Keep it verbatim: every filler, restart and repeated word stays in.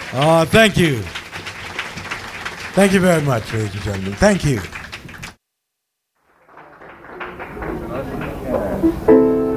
Oh, thank you. Thank you very much, ladies and gentlemen. Thank you.